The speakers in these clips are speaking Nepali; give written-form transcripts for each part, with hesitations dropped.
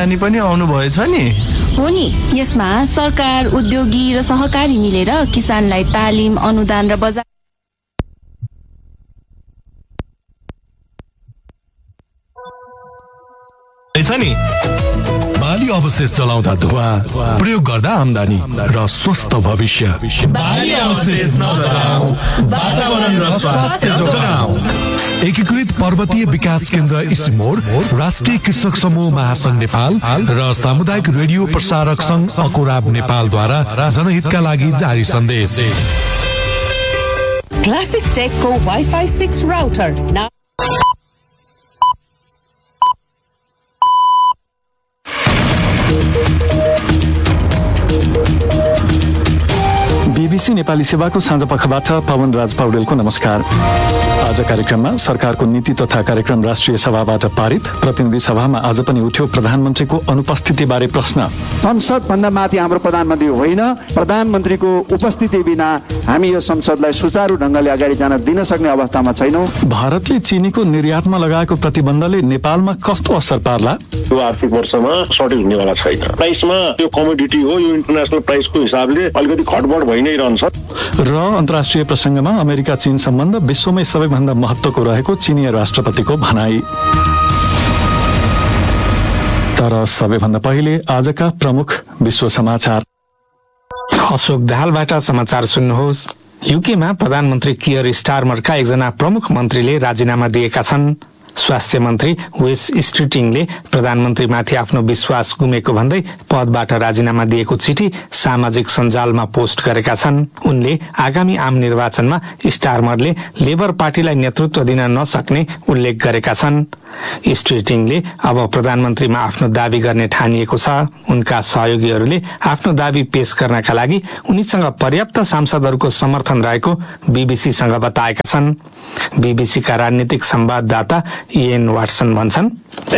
लगानी पनि आउनु भएछ नि। हो नि, यसमा सरकार, उद्योगी र सहकारी मिलेर किसानलाई तालिम, अनुदान र बजार बाली अवशेष जलाउँदा धुवा, प्रयोग गर्दा आम्दानी र स्वस्थ भविष्य। बाली अवशेष नजलाऊ, वातावरण र स्वास्थ्य जोगाऊ। एकीकृत पर्वतीय विकास केन्द्र इसिमोड, राष्ट्रिय कृषक समूह महासंघ नेपाल र सामुदायिक रेडियो प्रसारक संघ अकोराब नेपालद्वारा जनहितका लागि जारी सन्देश। Classic टेकको wifi 6 router BBC Nepali सेवाको साँझ पखबाट पवन राज पौडेलको नमस्कार। आज कार्यक्रममा सरकारको नीति तथा कार्यक्रम राष्ट्रिय सभाबाट पारित, प्रतिनिधि सभामा आज पनि उठ्यो प्रधानमन्त्रीको अनुपस्थिति बारे प्रश्न। संसद भन्दा माथि हाम्रो प्रधानमन्त्री होइन, प्रधानमन्त्रीको उपस्थिति बिना हामी यो संसदलाई सुचारू ढंगले अगाडि जान दिन सक्ने अवस्थामा छैनौं। भारतले चिनीको निर्यातमा लगाएको प्रतिबन्धले नेपालमा कस्तो असर पार्ला? यो आर्थिक वर्षमा सर्टेज हुनेवाला छैन। प्राइसमा यो कमोडिटी हो, यो इन्टरनेसनल प्राइसको हिसाबले अलिकति घटबढ भइ नै रहन्छ। र अन्तर्राष्ट्रिय प्रसङ्गमा अमेरिका चीन सम्बन्ध विश्वमै सबैभन्दा महत्त्वको रहेको चिनीय राष्ट्रपतिको भनाई। तर सबैभन्दा पहिले आजका प्रमुख विश्व समाचार। अशोक दाहालबाट समाचार सुन्नुहोस्। युकेमा प्रधानमन्त्री कियर स्टारमरका एकजना प्रमुख मन्त्रीले राजीनामा दिएका छन्। स्वास्थ्य मन्त्री वेस स्ट्रिटिङले प्रधानमन्त्रीमाथि आफ्नो विश्वास गुमेको भन्दै पदबाट राजीनामा दिएको चिठी सामाजिक सञ्जालमा पोस्ट गरेका छन्। उनले आगामी आम निर्वाचनमा स्टारमरले लेबर पार्टीलाई नेतृत्व दिन नसक्ने उल्लेख गरेका छन्। स्ट्रिटिङले अब प्रधानमन्त्रीमा आफ्नो दावी गर्ने ठानिएको छ। उनका सहयोगीहरूले आफ्नो दावी पेश गर्नका लागि उनीसँग पर्याप्त सांसदहरूको समर्थन रहेको बीबीसीसँग बताएका छन्। बीबीसीका राजनीतिक संवाददाता इएन वाटसन भन्छन्,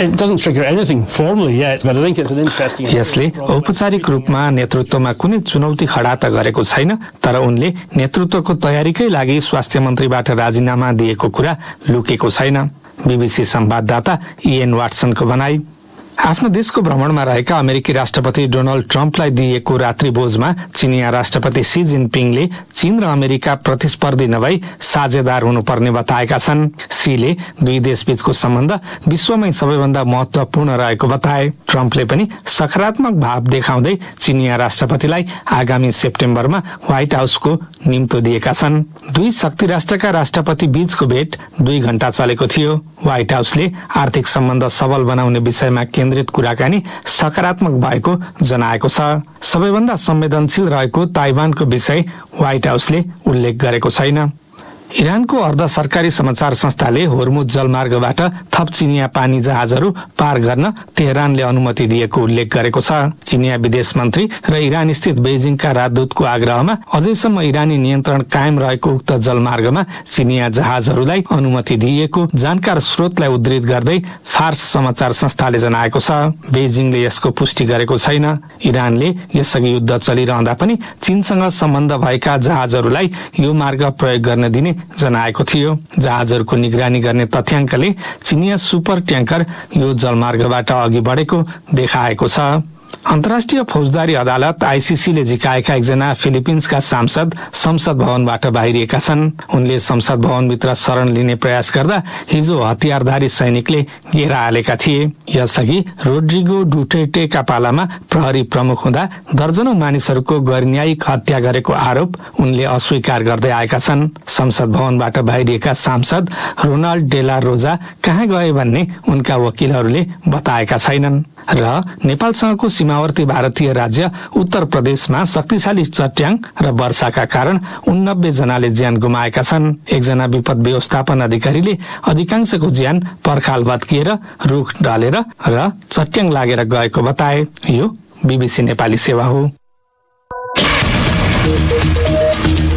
यसले औपचारिक रूपमा नेतृत्वमा कुनै चुनौती खडा त गरेको छैन, तर उनले नेतृत्वको तयारीकै लागि स्वास्थ्य मन्त्रीबाट राजीनामा दिएको कुरा लुकेको छैन। बीबीसी संवाददाता इएन वाटसनको भनाई। आफ्नो देशको भ्रमणमा रहेका अमेरिकी राष्ट्रपति डोनाल्ड ट्रम्पलाई दिएको रात्रि भोजमा चीनिया राष्ट्रपति सी जिनपिङले चीन र अमेरिका प्रतिस्पर्धी नभई साझेदार हुनुपर्ने बताएका छन्। सीले दुई देशबीचको सम्बन्ध विश्वमै सबैभन्दा महत्वपूर्ण रहेको बताए। ट्रम्पले पनि सकारात्मक भाव देखाउँदै चीनिया राष्ट्रपतिलाई आगामी सेप्टेम्बरमा व्हाइट हाउसको निम्तो दिएका छन्। दुई शक्ति राष्ट्रका राष्ट्रपति बीचको भेट 2 घण्टा चलेको थियो। व्हाइट हाउसले आर्थिक सम्बन्ध सबल बनाउने विषयमा केन्द्रित कुराकानी सकारात्मक भएको जनाएको छ। सबैभन्दा संवेदनशील रहेको ताइवानको विषय व्हाइट हाउसले उल्लेख गरेको छैन। इरानको अर्ध सरकारी समाचार संस्थाले होर्मुज जलमार्गबाट थप चिनिया पानी जहाजहरू पार गर्न तेहरानले अनुमति दिएको उल्लेख गरेको छ। चिनिया विदेश मन्त्री र इरान स्थित बेजिङका राजदूतको आग्रहमा अझैसम्म इरानी नियन्त्रण कायम रहेको उक्त जलमार्गमा चिनिया जहाजहरूलाई अनुमति दिइएको जानकार स्रोतलाई उद्धृत गर्दै फार्स समाचार संस्थाले जनाएको छ। बेजिङले यसको पुष्टि गरेको छैन। इरानले यसअघि युद्ध चलिरहँदा पनि चीनसँग सम्बन्ध भएका जहाजहरूलाई यो मार्ग प्रयोग गर्न दिने जनाएको थियो। जहाजहरूको निगरानी गर्ने तथ्याङ्कले चिनिया सुपर ट्याङ्कर यो जलमार्गबाट अघि बढेको देखाएको छ। अन्तर्राष्ट्रिय फौजदारी अदालत आईसीसीले झिकाएका एकजना फिलिपिन्सका सांसद संसद भवनबाट बाहिरिएका छन्। उनले संसद भवनभित्र शरण लिने प्रयास गर्दा हिजो हतियारधारी सैनिकले घेरा हालेका थिए। यसअघि रोड्रिगो डुटेर्टेका पालामा प्रहरी प्रमुख हुँदा दर्जनौं मानिसहरूको गैरन्यायिक हत्या गरेको आरोप उनले अस्वीकार गर्दै आएका छन्। संसद भवनबाट बाहिरिएका सांसद रोनाल्ड डेला रोजा कहाँ गए भन्ने उनका वकिलहरूले बताएका छैनन्। र नेपालसँगको सीमावर्ती भारतीय राज्य उत्तर प्रदेशमा शक्तिशाली चट्याङ र वर्षाका कारण 89 जनाले ज्यान गुमाएका छन्। एकजना विपद व्यवस्थापन अधिकारीले अधिकांशको ज्यान पर्खाल भत्किएर, रुख ढलेर र चट्याङ लागेर गएको बताए। यो बीबीसी नेपाली सेवा हो।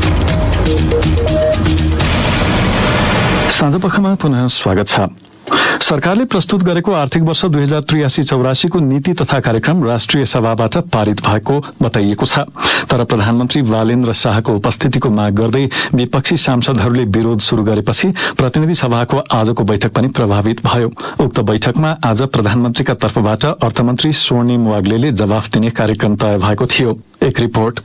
साँझपखमा पुनः स्वागत छ। सरकारले प्रस्तुत गरेको आर्थिक वर्ष 2083-84 को नीति तथा कार्यक्रम राष्ट्रिय सभाबाट पारित भएको बताइएको छ। तर प्रधानमन्त्री बालेन्द्र शाहको उपस्थितिको माग गर्दै विपक्षी सांसदहरूले विरोध शुरू गरेपछि प्रतिनिधि सभाको आजको बैठक पनि प्रभावित भयो। उक्त बैठकमा आज प्रधानमन्त्रीका तर्फबाट अर्थमन्त्री स्वर्णिम वाग्लेले जवाफ दिने कार्यक्रम तय भएको थियो। एक रिपोर्ट।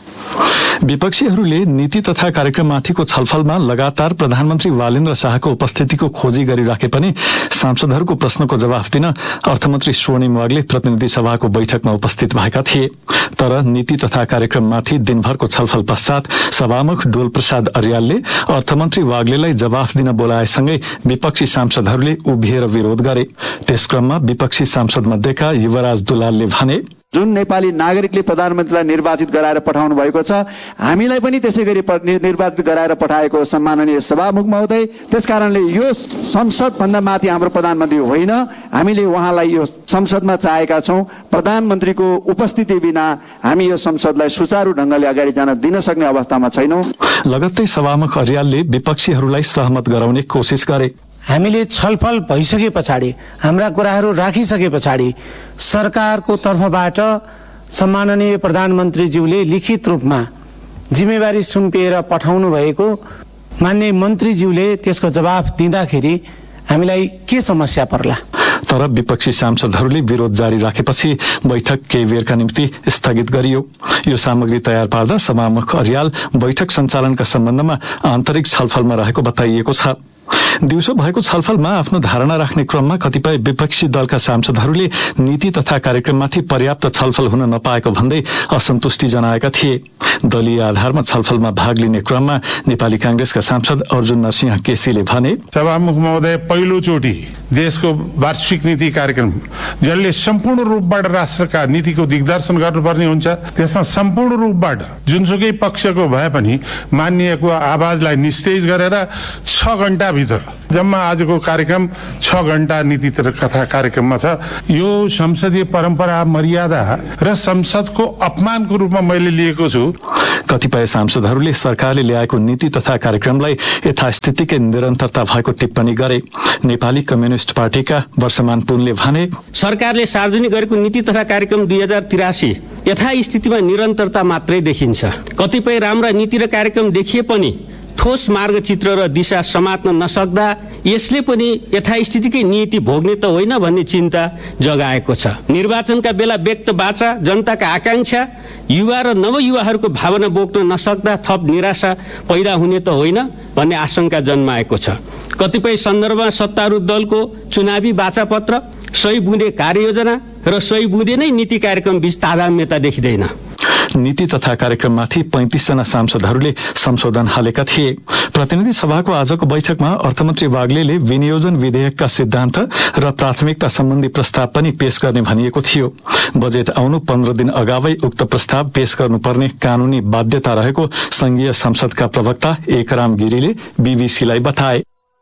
विपक्षीहरूले नीति तथा कार्यक्रममाथिको छलफलमा लगातार प्रधानमन्त्री बालेन्द्र शाहको उपस्थितिको खोजी गरिराखे पनि सांसदहरूको प्रश्नको जवाफ दिन अर्थमन्त्री स्वर्णिम वाग्ले प्रतिनिधि सभाको बैठकमा उपस्थित भएका थिए। तर नीति तथा कार्यक्रममाथि दिनभरको छलफल पश्चात सभामुख डोल प्रसाद अर्यालले अर्थमन्त्री वाग्लेलाई जवाफ दिन बोलाएसँगै विपक्षी सांसदहरूले उभिएर विरोध गरे। त्यसक्रममा विपक्षी सांसद मध्येका युवराज दुलालले भने, जुन नेपाली नागरिकले प्रधानमन्त्रीलाई निर्वाचित गराएर पठाउनु भएको छ, हामीलाई पनि त्यसै गरी निर्वाचित गराएर पठाएको सम्माननीय सभामुख महोदय। त्यसकारणले यो संसद भन्दा माथि हाम्रो प्रधानमन्त्री होइन, हामीले उहाँलाई यो संसदमा चाहेका छौं। प्रधानमन्त्रीको उपस्थिति बिना हामी यो संसदलाई सुचारू ढंगले अगाडि जान दिन सक्ने अवस्थामा छैनौं। लगत्तै सभामुख अर्यालले विपक्षीहरूलाई सहमत गराउने कोसिस गरे। हामीले छलफल भइसके पछाडि, हाम्रा कुराहरू राखिसके पछाडि सरकारको तर्फबाट सम्माननीय प्रधानमन्त्रीज्यूले लिखित रूपमा जिम्मेवारी सुम्पिएर पठाउनु भएको माननीय मन्त्रीज्यूले त्यसको जवाफ दिँदाखेरि हामीलाई के समस्या पर्ला? तर विपक्षी सांसदहरूले विरोध जारी राखेपछि बैठक केही बेरका निम्ति स्थगित गरियो। यो सामग्री तयार पार्दा सभामुख अर्याल बैठक सञ्चालनका सम्बन्धमा आन्तरिक छलफलमा रहेको बताइएको छ। दिउँसो भएको छलफलमा आफ्नो धारणा राख्ने क्रममा कतिपय विपक्षी दलका सांसदहरूले नीति तथा कार्यक्रममाथि पर्याप्त छलफल हुन नपाएको भन्दै असन्तुष्टि जनाएका थिए। दलीय आधारमा छलफलमा भाग लिने क्रममा नेपाली कांग्रेसका सांसद अर्जुन नरसिंह केसीले भने, सभामुख महोदय, पहिलोचोटि देशको वार्षिक नीति कार्यक्रम जसले सम्पूर्ण रूपबाट राष्ट्रका नीतिको दिग्दर्शन गर्नुपर्ने हुन्छ, त्यसमा सम्पूर्ण रूपबाट जुनसुकै पक्षको भए पनि माननीयको आवाजलाई निस्तेज गरेर 6 घण्टा भित्र जम्मा आजको कार्यक्रम 6 घण्टा नीति कथा कार्यक्रममा छ। यो संसदीय परम्परा, मर्यादा र संसदको अपमानको रूपमा मैले लिएको छु। कतिपय सांसदहरूले सरकारले ल्याएको नीति तथा कार्यक्रमलाई यथास्थितिकै निरन्तरता भएको टिप्पणी गरे। नेपाली कम्युनिस्ट पार्टीका वर्षमान पुनले भने, सरकारले सार्वजनिक गरेको नीति तथा कार्यक्रम 2083 यथास्थितिमा निरन्तरता मात्रै देखिन्छ। कतिपय राम्रा नीति र कार्यक्रम देखिए पनि ठोस मार्गचित्र र दिशा समात्न नसक्दा यसले पनि यथास्थितिकै नीति भोग्ने त होइन भन्ने चिन्ता जगाएको छ। निर्वाचनका बेला व्यक्त बाचा, जनताका आकांक्षा, युवा र नवयुवाहरूको भावना बोक्न नसक्दा थप निराशा पैदा हुने त होइन भन्ने आशंका जन्माएको छ। कतिपय सन्दर्भमा सत्तारूढ दलको चुनावी बाचापत्र, सही बुँदे कार्ययोजना र सही बुँदे नै नीति कार्यक्रम बीच तादात्म्यता देखिँदैन। नीति तथा कार्यक्रममाथि 35 जना सांसदहरूले संशोधन हालेका थिए। प्रतिनिधि सभाको आजको बैठकमा अर्थमन्त्री वाग्लेले विनियोजन विधेयकका सिद्धान्त र प्राथमिकता सम्बन्धी प्रस्ताव पनि पेश गर्ने भनिएको थियो। बजेट आउनु 15 दिन अगावै उक्त प्रस्ताव पेश गर्नुपर्ने कानूनी बाध्यता रहेको संघीय संसदका प्रवक्ता एकराम गिरीले बीबीसीलाई बताए।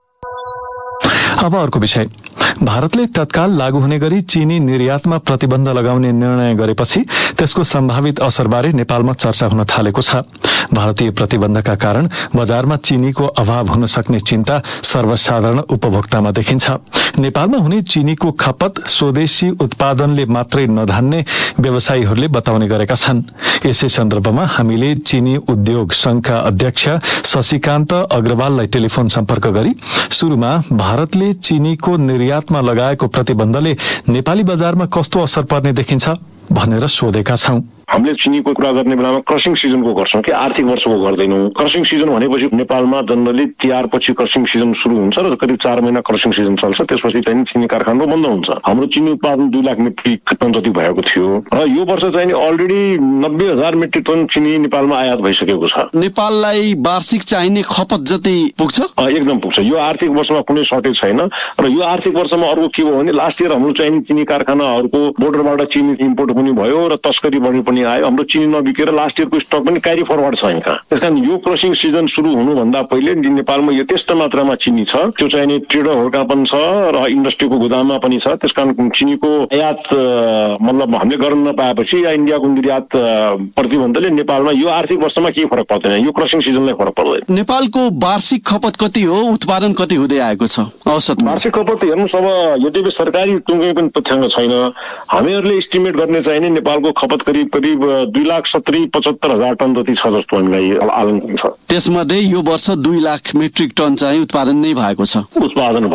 अब अर्को विषय। भारतले तत्काल लागू हुने गरी चीनी निर्यातमा प्रतिबन्ध लगाउने निर्णय गरेपछि त्यसको सम्भावित असरबारे नेपालमा चर्चा हुन थालेको छ। भारतीय प्रतिबन्धका कारण बजारमा चीनीको अभाव हुन सक्ने चिन्ता सर्वसाधारण उपभोक्तामा देखिन्छ। नेपालमा हुने चीनीको खपत स्वदेशी उत्पादनले मात्रै नधान्ने व्यवसायीहरूले बताउने गरेका छन्। यसै सन्दर्भमा हामीले चीनी उद्योग संघका अध्यक्ष शशिकान्त अग्रवाललाई टेलिफोन सम्पर्क गरी सुरुमा भारतले चीनीको निर्यातमा लगाएको प्रतिबन्धले नेपाली बजारमा कस्तो असर पर्ने देखिन्छ भनेर सोधेका छौं। हामीले चिनीको कुरा गर्ने बेलामा क्रसिङ सिजनको गर्छौं कि आर्थिक वर्षको गर्दैनौं। क्रसिङ सिजन भनेपछि नेपालमा जनरली तिहार पछि क्रसिङ सिजन सुरु हुन्छ र करिब 4 महिना क्रसिङ सिजन चल्छ। त्यसपछि चाहिँ चिनी कारखाना बन्द हुन्छ। हाम्रो चिनी उत्पादन 2 लाख मेट्रिक टन जति भएको थियो र यो वर्ष चाहिँ अलरेडी 90,000 मेट्रिक टन चिनी नेपालमा आयात भइसकेको छ। नेपाललाई वार्षिक चाहिने खपत जति पुग्छ? एकदम पुग्छ। यो आर्थिक वर्षमा कुनै सर्टेज छैन र यो आर्थिक वर्षमा अर्को के भयो भने लास्ट इयर हाम्रो चाहिने चिनी कारखानाहरूको बोर्डरबाट चिनी इम्पोर्ट पनि भयो र तस्करी बढी पनि आयो, हाम्रो चिनी नबिकेर लास्ट इयरको स्टक पनि क्यारी फरवर्ड छ यहाँ। त्यसकारण यो क्रसिङ सिजन सुरु हुनुभन्दा पहिले नेपालमा यथेष्ट मात्रामा चिनी छ, त्यो चाहिने ट्रेडरहरूका पनि छ र इन्डस्ट्रीको गोदाममा पनि छ। त्यसकारण चिनीको आयात मतलब हामीले गर्न नपाएपछि या इन्डियाको निर्यात प्रतिबन्धले नेपालमा यो आर्थिक वर्षमा केही फरक पर्दैन, यो क्रसिङ सिजनलाई फरक पर्दैन। नेपालको वार्षिक खपत कति हो, उत्पादन कति हुँदै आएको छ औसत? वार्षिक खपत हेर्नुहोस्, अब यद्यपि सरकारी कुनै पनि तथ्याङ्क छैन, हामीहरूले एस्टिमेट गर्ने चाहिने नेपालको खपत करिब 2,70,75,000 टन जति छ जस्तो हामीलाई आकलन छ। त्यसमध्ये यो वर्ष 2 लाख मेट्रिक टन चाहिँ उत्पादन नै भएको छ। उत्पादन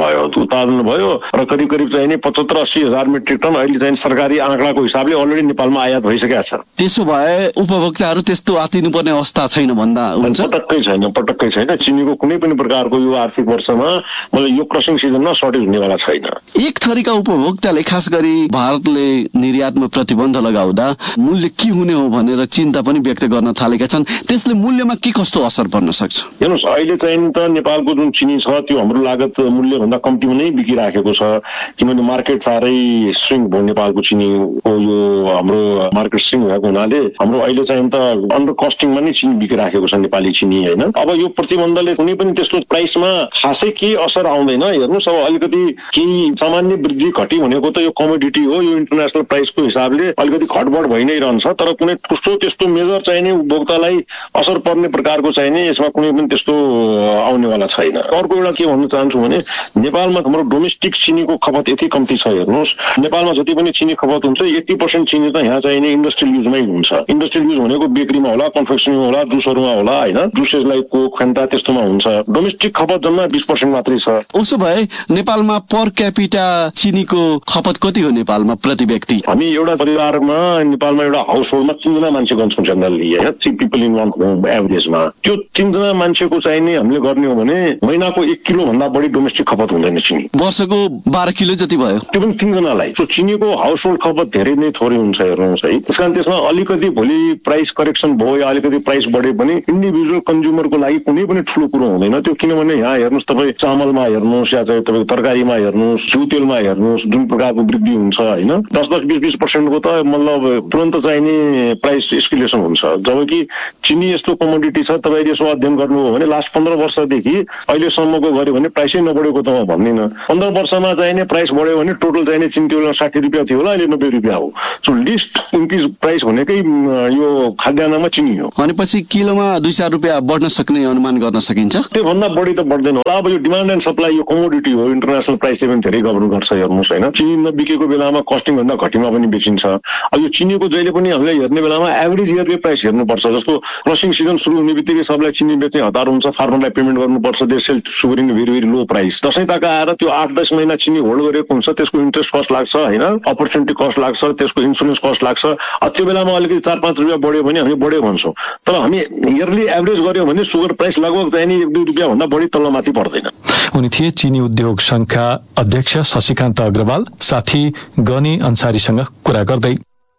भयो र करिब चाहिने 75-80 हजार मेट्रिक टन अहिले चाहिँ सरकारी आँकडाको हिसाबले अलरेडी नेपालमा आयात भइसकेको छ। त्यसो भए उपभोक्ताहरू त्यस्तो आतिनुपर्ने अवस्था छैन भन्दा हुन्छ? पटक्कै छैन। चिनीको कुनै पनि प्रकारको यो आर्थिक वर्षमा मलाई यो क्रसिङ सिजनमा सर्टेज हुनेवाला छैन। एक थरीका उपभोक्ताले खास गरी भारतले निर्यातमा प्रतिबन्ध लगाउँदा मूल्य के हुने हो भनेर चिन्ता पनि व्यक्त गर्न थालेका छन्। त्यसले मूल्यमा के कस्तो असर पर्न सक्छ? हेर्नुहोस्, अहिले चाहिँ त नेपालको जुन चिनी छ त्यो हाम्रो लागत मूल्यभन्दा कम्तीमा नै बिकिराखेको छ, किनभने मार्केट साह्रै स्विङ भयो। नेपालको चिनीको यो हाम्रो मार्केट स्विङ भएको हुनाले हाम्रो अहिले चाहिँ त अन्डर कस्टिङमा नै चिनी बिकिराखेको छ नेपाली चिनी, होइन? अब यो प्रतिबन्धले कुनै पनि त्यस्तो प्राइसमा खासै केही असर आउँदैन। हेर्नुहोस्, अब अलिकति केही सामान्य वृद्धि घटी भनेको त यो कमोडिटी हो, यो इन्टरनेसनल प्राइसको हिसाबले अलिकति घटबड भइ नै रहन्छ, तर कुनै ठुलो त्यस्तो मेजर चाहिने उपभोक्तालाई असर पर्ने प्रकारको चाहिने यसमा कुनै पनि त्यस्तो आउनेवाला छैन। अर्को एउटा के भन्न चाहन्छु भने नेपालमा हाम्रो डोमेस्टिक चिनीको खपत यति कम्ती छ। हेर्नुहोस्, नेपालमा जति पनि चिनी खपत हुन्छ 80% चिनी त यहाँ चाहिने इन्डस्ट्रियल युजमै हुन्छ। इन्डस्ट्रियल युज भनेको बेकरीमा होला, कन्फेक्सनमा होला, जुसहरूमा होला, होइन? जुसेसलाई कोक, फेन्टा त्यस्तोमा हुन्छ। डोमेस्टिक खपत जम्मा 20% मात्रै छ। उसो भए नेपालमा पर क्यापिटा चिनीको खपत कति हो नेपालमा प्रति व्यक्ति? हामी एउटा परिवारमा नेपालमा एउटा हाउस होल्डमा 3 जना मान्छे गन्छौँ जनरली, होइन? 3 पिपल इन 1 होम एभरेजमा। त्यो 3 जना मान्छेको चाहिने हामीले गर्ने हो भने महिनाको 1 किलो भन्दा बढी डोमेस्टिक खपत हुँदैन चिनी। वर्षको 12 किलो जति भयो, त्यो पनि 3 जनालाई। सो चिनीको हाउस होल्ड खपत धेरै नै थोरै हुन्छ, हेर्नुहोस् है। त्यसकारण त्यसमा अलिकति भोलि प्राइस करेक्सन भयो या अलिकति प्राइस बढे पनि इन्डिभिजुअल कन्ज्युमरको लागि कुनै पनि ठुलो कुरो हुँदैन त्यो, किनभने यहाँ हेर्नुहोस्, तपाईँ चामलमा हेर्नुहोस् या चाहिँ तपाईँको तरकारीमा हेर्नुहोस्, घिउ तेलमा हेर्नुहोस्, जुन प्रकारको वृद्धि हुन्छ, होइन? 10-20% को त मतलब तुरन्त चाहिने प्राइस एस्केलेसन हुन्छ। जबकि चिनी यस्तो कमोडिटी छ, तपाईँले यसो अध्ययन गर्नुभयो भने लास्ट 15 वर्षदेखि अहिलेसम्मको गऱ्यो भने प्राइसै नबढेको त म भन्दिनँ। 15 वर्षमा चाहिने प्राइस बढ्यो भने टोटल चाहिने चिनी त्यो बेला 60 रुपियाँ थियो होला, अहिले 90 रुपियाँ हो। सो लिस्ट इन्क्रिज प्राइस भनेकै यो खाद्यान्नमा चिनी हो। भनेपछि किलोमा 2-4 रुपियाँ बढ्न सक्ने अनुमान गर्न सकिन्छ? त्योभन्दा बढी त बढ्दैन होला। अब यो डिमान्ड एन्ड सप्लाई यो कमोडिटी हो, इन्टरनेसनल प्राइसले पनि धेरै गभर्न गर्छ, हेर्नुहोस्, होइन? चिनी नबिकेको बेलामा कस्टिङ भन्दा घटीमा पनि बेचिन्छ। अब यो चिनीको जहिले पनि हामीले हेर्ने बेलामा एभरेज इयरली प्राइस हेर्नुपर्छ। जस्तो क्रसिङ सिजन सुरु हुने बित्तिकै सबलाई चिनी बेच्ने हतार हुन्छ, फार्मरलाई पेमेन्ट गर्नुपर्छ, they sell sugar in very very low price. Dashain तक आएर त्यो 8-10 महिना चिनी होल्ड गरेको हुन्छ, त्यसको इन्ट्रेस्ट कस्ट लाग्छ, होइन? अपर्च्युनिटी कस्ट लाग्छ, त्यसको इन्सुरेन्स कस्ट लाग्छ। त्यो बेलामा अलिकति 4-5 रुपियाँ बढ्यो भने हामी बढ्यो भन्छौँ, तर हामी इयरली एभरेज गर्यो भने सुगर प्राइस लगभग चाहिने 1-2 रुपियाँ भन्दा बढी तल्लोमाथि पर्दैन। उनी थिए चिनी उद्योग संघका अध्यक्ष शशिकान्त अग्रवाल। साथी गनी अन्सारीसँग कुरा गर्दै।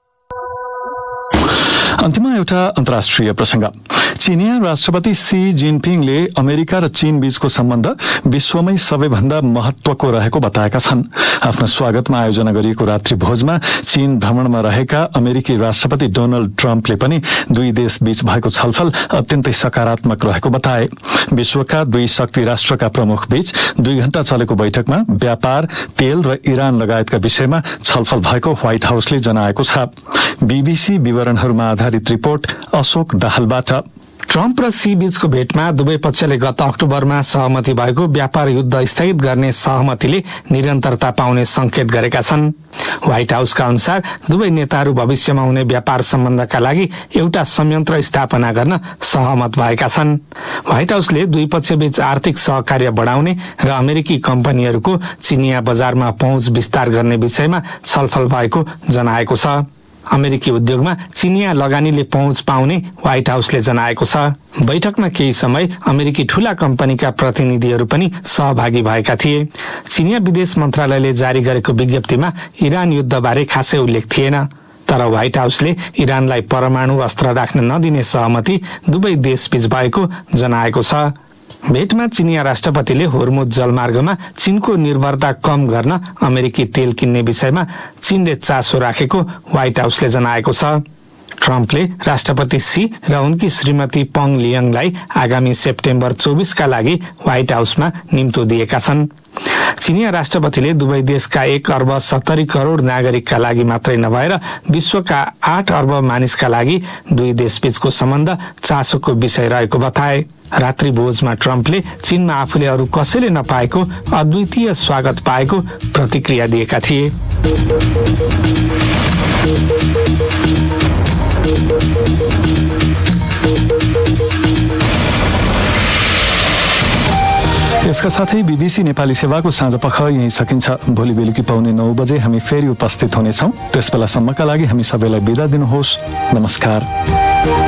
अन्त्यमा एउटा अन्तर्राष्ट्रिय प्रसंग। चीनिया राष्ट्रपति सी जिनपिङले अमेरिका र चीन बीचको सम्बन्ध विश्वमै सबैभन्दा महत्वको रहेको बताएका छन्। आफ्नो स्वागतमा आयोजना गरिएको रात्रि भोजमा चीन भ्रमणमा रहेका अमेरिकी राष्ट्रपति डोनाल्ड ट्रम्पले पनि दुई देश बीच भएको छलफल अत्यन्तै सकारात्मक रहेको बताए। विश्वका दुई शक्ति राष्ट्रका प्रमुख बीच 2 घण्टा चलेको बैठकमा व्यापार, तेल र इरान लगायतका विषयमा छलफल भएको व्हाइट हाउसले जनाएको छ। बीबीसी विवरणहरूमा आधारित रिपोर्ट अशोक दाहालबाट। ट्रम्प र सी बीचको भेटमा दुवै पक्षले गत अक्टोबरमा सहमति भएको व्यापार युद्ध स्थगित गर्ने सहमतिले निरन्तरता पाउने संकेत गरेका छन्। व्हाइट हाउसका अनुसार दुवै नेताहरू भविष्यमा हुने व्यापार सम्बन्धका लागि एउटा संयन्त्र स्थापना गर्न सहमत भएका छन्। व्हाइट हाउसले दुई पक्षबीच आर्थिक सहकार्य बढाउने र अमेरिकी कम्पनीहरूको चिनिया बजारमा पहुँच विस्तार गर्ने विषयमा छलफल भएको जनाएको छ। अमेरिकी उद्योगमा चिनिया लगानीले पहुँच पाउने व्हाइट हाउसले जनाएको छ। बैठकमा केही समय अमेरिकी ठूला कम्पनीका प्रतिनिधिहरू पनि सहभागी भएका थिए। चिनिया विदेश मन्त्रालयले जारी गरेको विज्ञप्तिमा इरान युद्धबारे खासै उल्लेख थिएन, तर व्हाइट हाउसले इरानलाई परमाणु अस्त्र राख्न नदिने सहमति दुवै देशबीच भएको जनाएको छ। भेटमा चिनिया राष्ट्रपतिले होर्मुज जलमार्गमा चीनको निर्भरता कम गर्न अमेरिकी तेल किन्ने विषयमा चीनले चासो राखेको व्हाइट हाउसले जनाएको छ। ट्रम्पले राष्ट्रपति सी र उनकी श्रीमती पंग लियङलाई आगामी सेप्टेम्बर 24 का लागि व्हाइट हाउसमा निम्तो दिएका छन्। चीनिया राष्ट्रपतिले दुवै देशका 1 अर्ब 70 करोड नागरिकका लागि मात्रै नभएर विश्वका 8 अर्ब मानिसका लागि दुई देशबीचको सम्बन्ध चासोको विषय रहेको बताए। रात्रि भोजमा ट्रम्पले चीनमा आफूले अरू कसैले नपाएको अद्वितीय स्वागत पाएको प्रतिक्रिया दिएका थिए। यसका साथै बीबीसी नेपाली सेवाको साँझपख यही सकिन्छ। भोलि बेलुकी पाउने 9 बजे हामी फेरि उपस्थित हुनेछौँ। त्यसबेलासम्मका लागि हामी सबैलाई बिदा दिनुहोस्। नमस्कार।